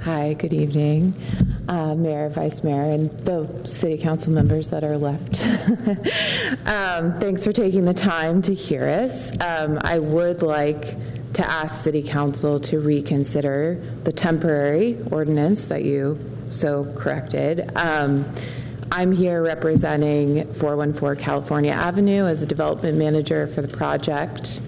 Hi, good evening, Mayor, Vice Mayor, and the City Council members that are left. Thanks for taking the time to hear us. I would like to ask City Council to reconsider the temporary ordinance that you so corrected. I'm here representing 414 California Avenue as a development manager for the project,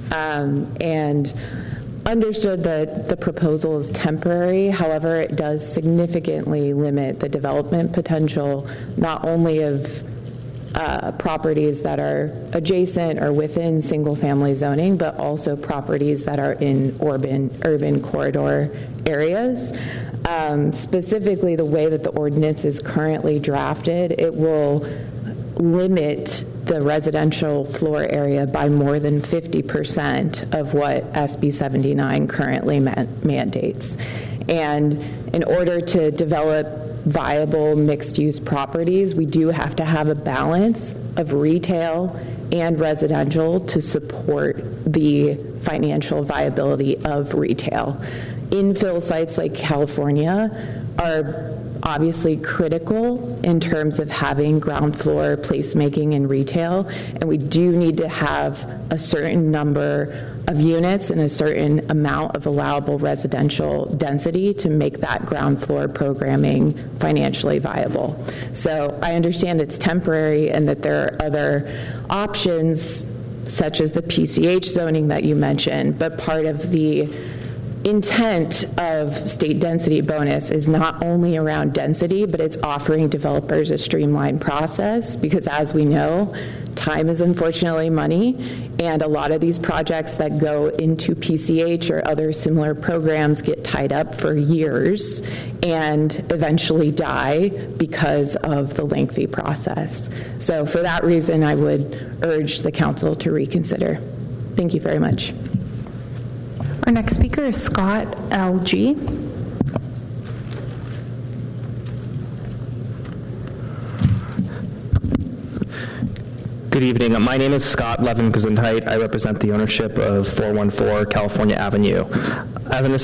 and understood that the proposal is temporary. However, it does significantly limit the development potential, not only of properties that are adjacent or within single-family zoning, but also properties that are in urban corridor areas. Specifically, the way that the ordinance is currently drafted, it will limit the residential floor area by more than 50% of what SB 79 currently mandates. And in order to develop viable mixed-use properties, we do have to have a balance of retail and residential to support the financial viability of retail. Infill sites like California are obviously critical in terms of having ground floor placemaking and retail, and we do need to have a certain number of units and a certain amount of allowable residential density to make that ground floor programming financially viable. So I understand it's temporary and that there are other options such as the PCH zoning that you mentioned, but part of the intent of state density bonus is not only around density, but it's offering developers a streamlined process, because as we know, time is unfortunately money, and a lot of these projects that go into PCH or other similar programs get tied up for years and eventually die because of the lengthy process. So for that reason, I would urge the council to reconsider. Thank you very much. Our next speaker is Scott L.G. Good evening. My name is Scott Levin Gesundheit. I represent the ownership of 414 California Avenue. As an